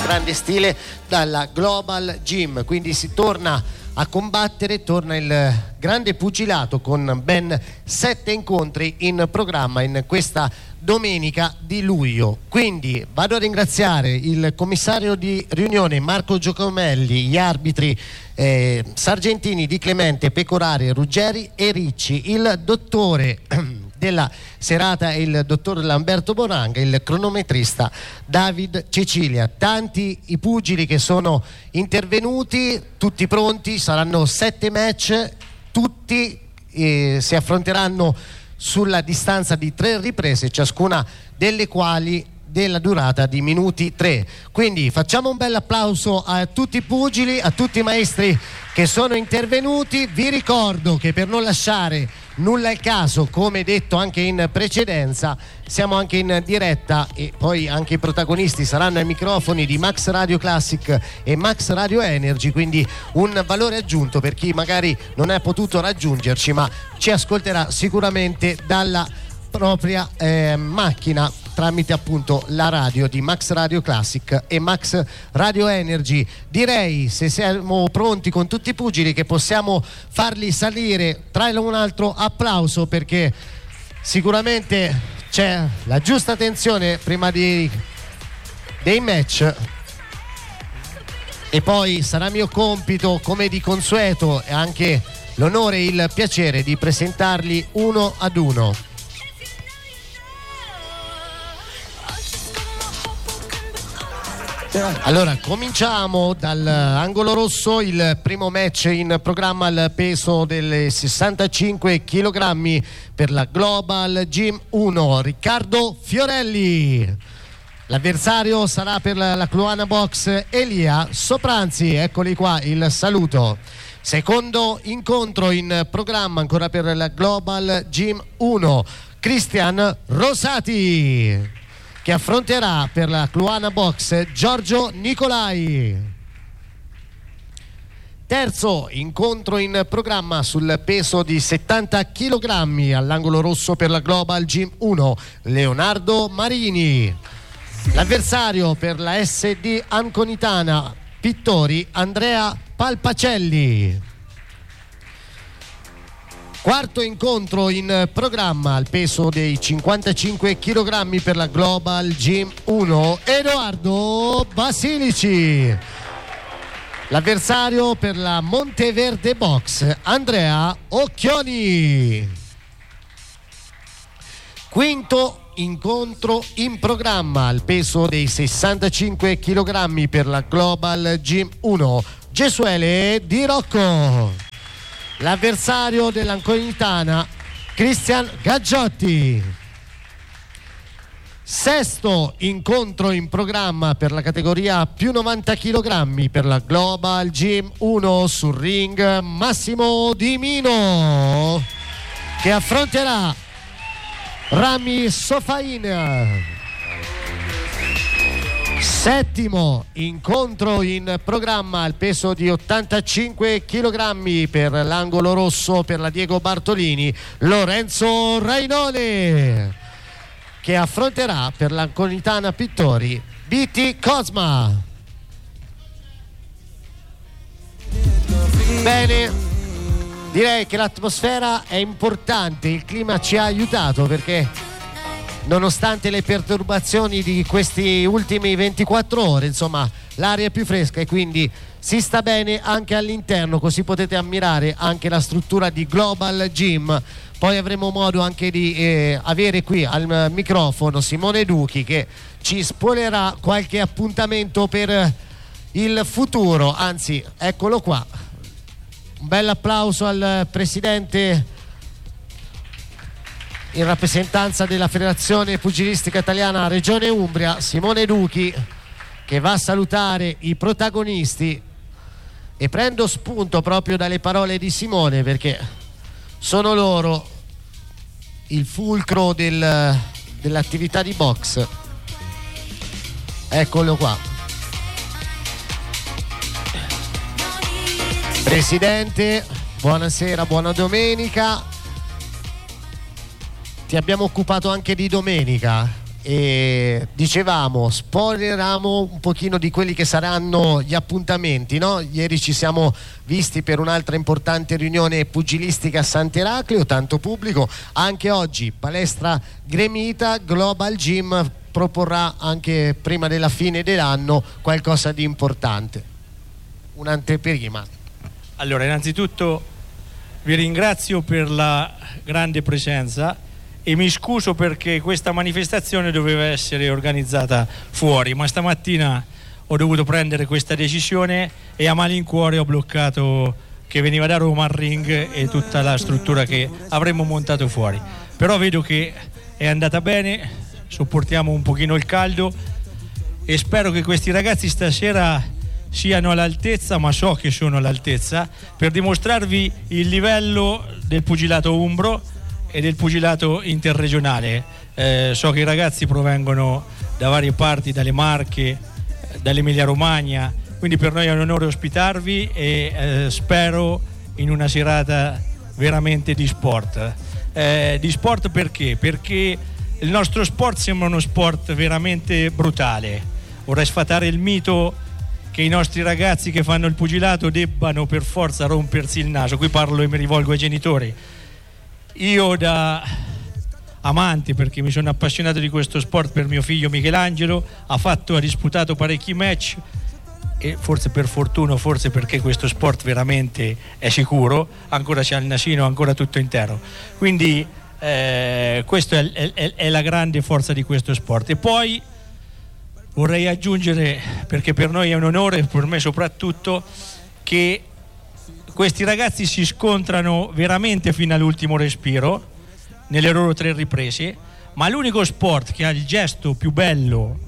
grande stile dalla Global Gym, quindi si torna a combattere, torna il grande pugilato con ben 7 incontri in programma in questa domenica di luglio. Quindi vado a ringraziare il commissario di riunione Marco Giacomelli, gli arbitri Sargentini, Di Clemente, Pecorari, Ruggeri e Ricci, il dottore della serata è il dottor Lamberto Boranga, il cronometrista David Cecilia. Tanti i pugili che sono intervenuti, tutti pronti, saranno 7 match, tutti si affronteranno sulla distanza di 3 riprese, ciascuna delle quali della durata di minuti 3. Quindi facciamo un bel applauso a tutti i pugili, a tutti i maestri che sono intervenuti. Vi ricordo che per non lasciare nulla al caso, come detto anche in precedenza, siamo anche in diretta e poi anche i protagonisti saranno ai microfoni di Max Radio Classic e Max Radio Energy, quindi un valore aggiunto per chi magari non è potuto raggiungerci ma ci ascolterà sicuramente dalla propria macchina tramite appunto la radio di Max Radio Classic e Max Radio Energy. Direi, se siamo pronti con tutti i pugili, che possiamo farli salire. Tra un altro applauso perché sicuramente c'è la giusta tensione prima dei match e poi sarà mio compito, come di consueto, e anche l'onore e il piacere di presentarli uno ad uno. Allora, cominciamo dall'angolo rosso, il primo match in programma al peso delle 65 kg per la Global Gym 1, Riccardo Fiorelli. L'avversario sarà per la Cluana Box Elia Sopranzi, eccoli qua, il saluto. Secondo incontro in programma ancora per la Global Gym 1, Cristian Rosati, che affronterà per la Cluana Box Giorgio Nicolai. Terzo incontro in programma sul peso di 70 kg all'angolo rosso per la Global Gym 1, Leonardo Marini. L'avversario per la SD Anconitana Pittori, Andrea Palpacelli. Quarto incontro in programma al peso dei 55 kg per la Global Gym 1, Edoardo Basilici. L'avversario per la Monteverde Box, Andrea Occhioni. Quinto incontro in programma al peso dei 65 kg per la Global Gym 1, Gesuele Di Rocco. L'avversario dell'Anconitana, Cristian Gaggiotti. Sesto incontro in programma per la categoria più 90 kg per la Global Gym 1, sul ring Massimo Di Mino, che affronterà Rami Sofain. Settimo incontro in programma al peso di 85 kg per l'angolo rosso per la Diego Bartolini, Lorenzo Rainone, che affronterà per l'Anconitana Pittori BT Cosma. Bene, direi che l'atmosfera è importante, il clima ci ha aiutato perché nonostante le perturbazioni di questi ultimi 24 ore, insomma, l'aria è più fresca e quindi si sta bene anche all'interno, così potete ammirare anche la struttura di Global Gym. Poi avremo modo anche di avere qui al microfono Simone Duchi, che ci spoilerà qualche appuntamento per il futuro, anzi, eccolo qua. Un bel applauso al presidente in rappresentanza della Federazione Pugilistica Italiana Regione Umbria, Simone Duchi, che va a salutare i protagonisti, e prendo spunto proprio dalle parole di Simone perché sono loro il fulcro dell'attività di box. Eccolo qua. Presidente, buonasera, buona domenica. Ti abbiamo occupato anche di domenica. E dicevamo, spoileriamo un pochino di quelli che saranno gli appuntamenti, no? Ieri ci siamo visti per un'altra importante riunione pugilistica a Sant'Eraclio, tanto pubblico. Anche oggi palestra gremita, Global Gym proporrà anche prima della fine dell'anno qualcosa di importante, un'anteprima. Allora, innanzitutto vi ringrazio per la grande presenza e mi scuso perché questa manifestazione doveva essere organizzata fuori, ma stamattina ho dovuto prendere questa decisione e a malincuore ho bloccato che veniva da Roma al ring e tutta la struttura che avremmo montato fuori. Però vedo che è andata bene, sopportiamo un pochino il caldo e spero che questi ragazzi stasera siano all'altezza, ma so che sono all'altezza, per dimostrarvi il livello del pugilato umbro e del pugilato interregionale. So che i ragazzi provengono da varie parti, dalle Marche, dall'Emilia Romagna, quindi per noi è un onore ospitarvi e spero in una serata veramente di sport. Di sport perché? Perché il nostro sport sembra uno sport veramente brutale. Vorrei sfatare il mito che i nostri ragazzi che fanno il pugilato debbano per forza rompersi il naso. Qui parlo e mi rivolgo ai genitori. Io da amante, perché mi sono appassionato di questo sport per mio figlio Michelangelo, ha disputato parecchi match e forse per fortuna, forse perché questo sport veramente è sicuro, ancora c'è il nasino, ancora tutto intero. Quindi questa è la grande forza di questo sport. E poi vorrei aggiungere, perché per noi è un onore, per me soprattutto, che questi ragazzi si scontrano veramente fino all'ultimo respiro nelle loro 3 riprese, ma l'unico sport che ha il gesto più bello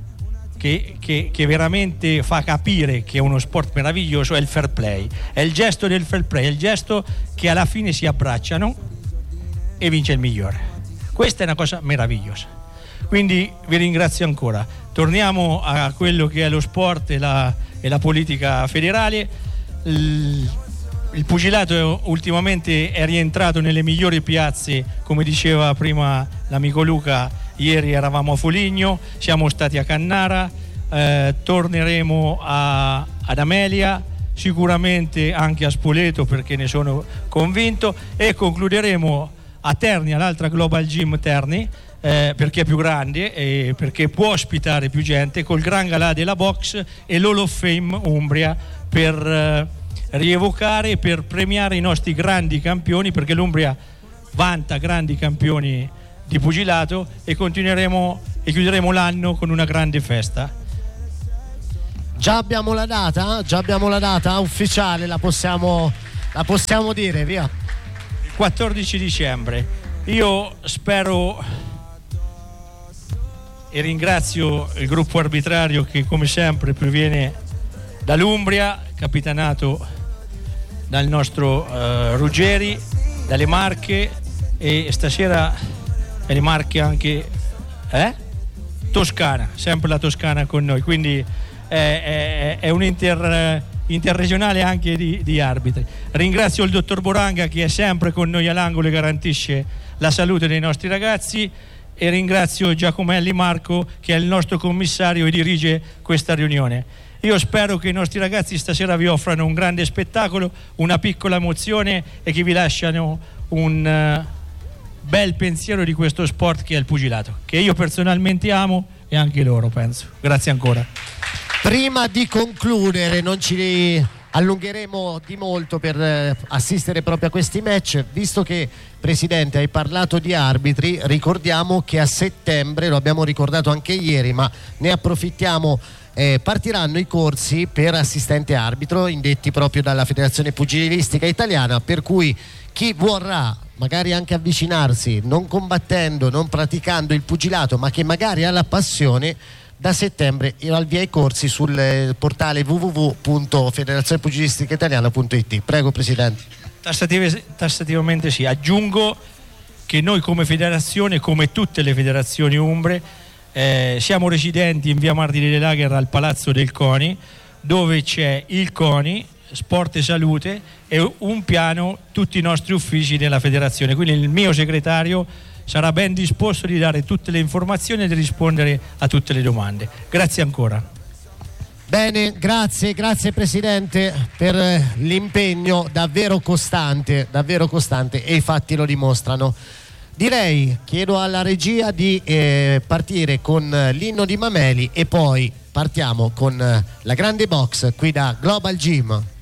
che veramente fa capire che è uno sport meraviglioso è il fair play. È il gesto del fair play, è il gesto che alla fine si abbracciano e vince il migliore. Questa è una cosa meravigliosa. Quindi vi ringrazio ancora. Torniamo a quello che è lo sport e la politica federale. Il pugilato ultimamente è rientrato nelle migliori piazze, come diceva prima l'amico Luca. Ieri eravamo a Foligno, siamo stati a Cannara, torneremo ad Amelia, sicuramente anche a Spoleto perché ne sono convinto, e concluderemo a Terni, all'altra Global Gym Terni, perché è più grande e perché può ospitare più gente, col gran galà della box e l'Hall of Fame Umbria, per rievocare e per premiare i nostri grandi campioni, perché l'Umbria vanta grandi campioni di pugilato, e continueremo e chiuderemo l'anno con una grande festa. Già abbiamo la data ufficiale, la possiamo dire, via. Il 14 dicembre. Io spero e ringrazio il gruppo arbitrario che come sempre proviene dall'Umbria, capitanato dal nostro Ruggeri, dalle Marche, e stasera le Marche anche Toscana, sempre la Toscana con noi, quindi è un interregionale anche di arbitri. Ringrazio il dottor Boranga che è sempre con noi all'angolo e garantisce la salute dei nostri ragazzi, e ringrazio Giacomelli Marco che è il nostro commissario e dirige questa riunione. Io spero che i nostri ragazzi stasera vi offrano un grande spettacolo, una piccola emozione, e che vi lasciano un bel pensiero di questo sport che è il pugilato, che io personalmente amo e anche loro, penso. Grazie ancora. Prima di concludere, non ci allungheremo di molto per assistere proprio a questi match, visto che, Presidente, hai parlato di arbitri. Ricordiamo che a settembre, lo abbiamo ricordato anche ieri, ma ne approfittiamo, partiranno i corsi per assistente arbitro indetti proprio dalla Federazione Pugilistica Italiana, per cui chi vorrà magari anche avvicinarsi, non combattendo, non praticando il pugilato, ma che magari ha la passione, da settembre al via i corsi sul portale www.federazionepugilistica.italiana.it. Prego, Presidente. Tassativamente sì. Aggiungo che noi come federazione, come tutte le federazioni umbre, siamo residenti in via Martiri de Lager al Palazzo del CONI, dove c'è il CONI, Sport e Salute, e un piano tutti i nostri uffici della federazione. Quindi il mio segretario sarà ben disposto di dare tutte le informazioni e di rispondere a tutte le domande. Grazie ancora. Bene, grazie Presidente per l'impegno davvero costante e i fatti lo dimostrano. Direi, chiedo alla regia di partire con l'inno di Mameli e poi partiamo con la grande box qui da Global Gym.